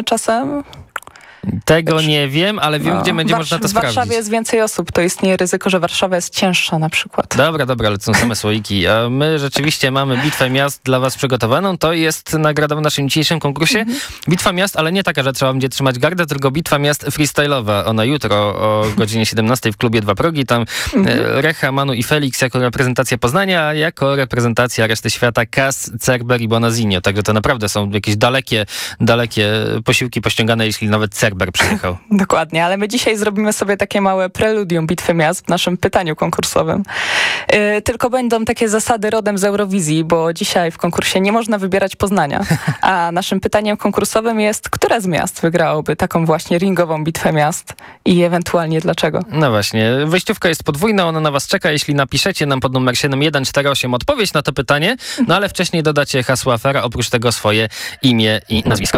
czasem? Tego nie wiem, ale wiem, gdzie będzie można to W Warszawie sprawdzić. jest więcej osób, to istnieje ryzyko, że Warszawa jest cięższa na przykład. Dobra, ale to są same słoiki. A my rzeczywiście mamy Bitwę Miast dla was przygotowaną. To jest nagroda w naszym dzisiejszym konkursie. Bitwa Miast, ale nie taka, że trzeba będzie trzymać gardę, tylko Bitwa Miast freestyle'owa. Ona jutro o godzinie 17 w klubie Dwa Progi. Tam Recha, Manu i Felix jako reprezentacja Poznania, a jako reprezentacja reszty świata Kas, Cerber i Bonazinho. Także to naprawdę są jakieś dalekie posiłki pościągane, jeśli nawet Cerber przyjechał. Dokładnie, ale my dzisiaj zrobimy sobie takie małe preludium Bitwy Miast w naszym pytaniu konkursowym. Tylko będą takie zasady rodem z Eurowizji, bo dzisiaj w konkursie nie można wybierać Poznania. A naszym pytaniem konkursowym jest, które z miast wygrałoby taką właśnie ringową Bitwę Miast i ewentualnie dlaczego? No właśnie, wejściówka jest podwójna, ona na was czeka, jeśli napiszecie nam pod numer 7148 odpowiedź na to pytanie, no ale wcześniej dodacie hasło afera, oprócz tego swoje imię i nazwisko.